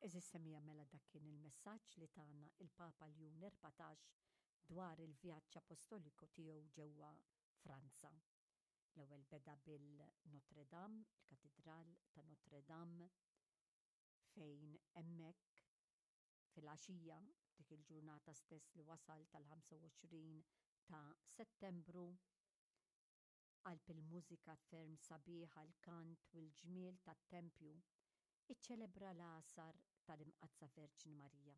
Eżis semija mela dak kien il-messaġġ li tagħna il-Papa Ljun 14 dwar il-vjaġġ apostoliku tiegħu ġewwa Franza. L-ewwel beda bil-Notre Dame, il-Katedral ta' Notre Dame, fejn hemmhekk fil-għaxija dik il-ġurnata stess li wasal tal-25 ta' Settembru qalb il-mużika ferm sabiħa l-kant u l-ġmiel tat-Tempju iċċelebra l-għasar tal-Imqazza Verġin Marija.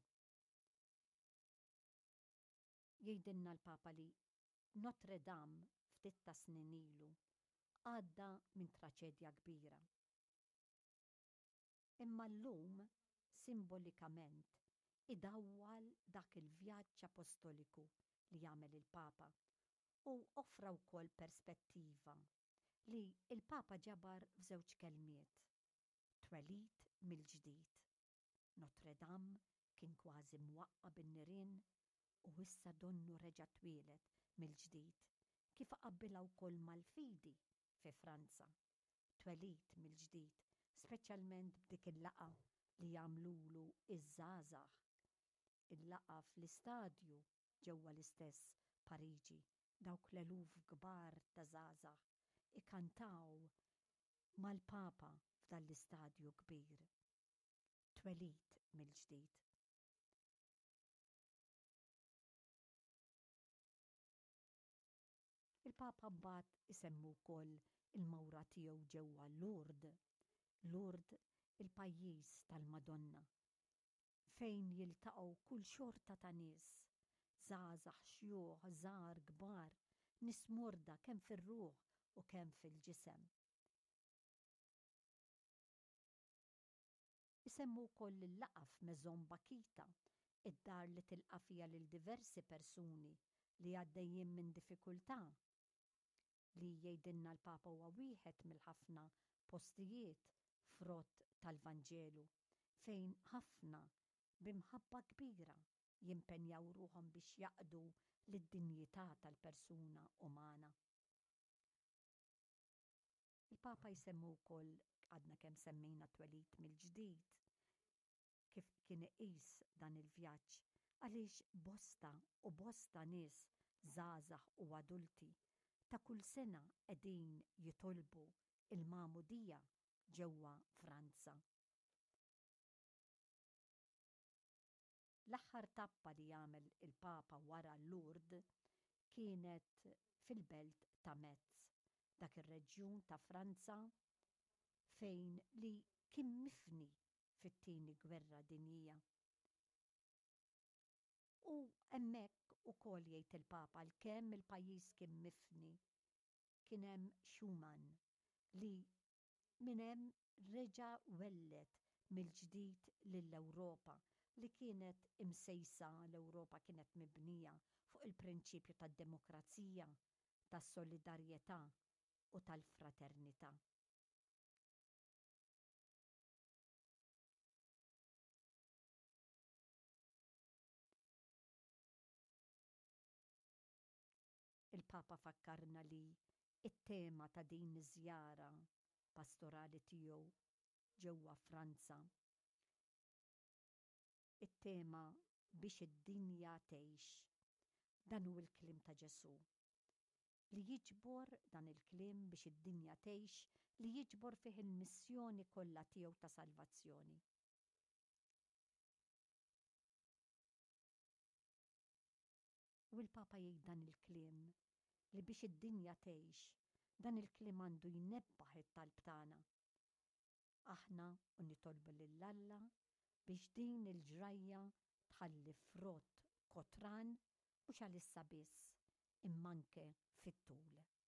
Jgħidilna l-Papa li Notre Dame ftit ta' snin ilu għadda minn traċedja kbira. Imma llum simbolikament idawwal dak il-vjaġġ apostoliku li jagħmel il-Papa u offra wkoll perspettiva li il-Papa ġabar f'żewġ kelmiet: twelid mill-ġdid. Notre Dame kien kważi mwaqqa bin-nirien u issa donnu reġa' twieled mill-ġdid kif qabbilha wkoll mal-Fidi fi Franza. Twelid mill-ġdid, speċjalment b'dik il-laqa li jagħmlulu iż-żgħażagħ. Il-laqa fl-istadju ġewwa l-istess Pariġi, dawk l-eluf kbar ta' żgħażagħ ikantaw mal-Papa f'dan l-istadju kbir. Twelid mill-ġdid. Il-Papa mbagħad isemmu wkoll il-mawra tiegħu ġewwa Lourdes. Lourdes il-pajjiż tal-Madonna, fejn jiltaqgħu kull xorta ta' nies, żgħażagħ, xjuħ, żgħar, kbar, nies morda kemm fir-ruħ u kemm fil-ġisem. Isemmu wkoll il-laqgħa f'Maison Bakita, id-dar li tilqa' fiha lil diversi persuni li għaddejjin minn diffikultà, li jgħidilna l-Papa huwa wieħed mill-ħafna postijiet frott tal-Vanġelu fejn ħafna b'imħabba kbira jimpenjaw ruhom biex jaqdu lid-dinjità tal-persuna umana. Il-Papa jsemmu wkoll għadna kemm semmejna twelid mill-ġdid kif kien iqis dan il-vjaġġ għaliex bosta nies żgħażagħ u adulti ta' kull sena qegħdin jitolbu il-magħmudija ġewwa Franza. L-aħħar tappa li jagħmel il-Papa wara Lourdes kienet fil-belt ta' Metz, dak ir-reġjun ta' Franza fejn li kien mifni fit-tieni gwerra dinjija. U hemmhekk ukoll jgħid il-Papa għalkemm il-pajjiż kien mifni, kien hemm Schumann li minn hemm reġa' wellet mill-ġdid lill-Ewropa li kienet imsejsa l-Ewropa kienet mibnija fuq il-prinċipju tad-demokrazija, tas-solidarjetà u tal-fraternità. Il-Papa fakkarna li it-tema ta' din iż-żjara pastorali tiegħu ġewwa Franza, it-tema biex id-dinja tgħix. Dan hu l-kliem ta' Ġesu li jiġbor dan il-kliem biex id-dinja tgħix li jiġbor fih il-missjoni kollha tiegħu ta' salvazzjoni. U l-Papa jgħid dan il-kliem li biex id-dinja tgħix, dan il-kliem għandu jnebbaħ it-talb tagħna. Aħna u nitolbu lill-Alla biex din il-ġrajja tħalli frott kotran mhux għalissa biss imma anke fit-tul.